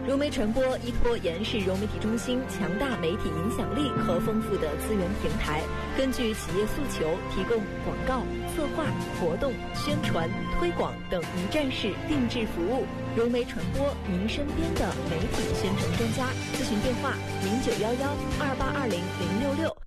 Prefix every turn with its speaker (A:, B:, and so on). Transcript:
A: 融媒传播依托延世融媒体中心强大媒体影响力和丰富的资源平台，根据企业诉求，提供广告、策划、活动、宣传、推广等一站式定制服务。融媒传播，您身边的媒体宣传专家。咨询电话：091128200666。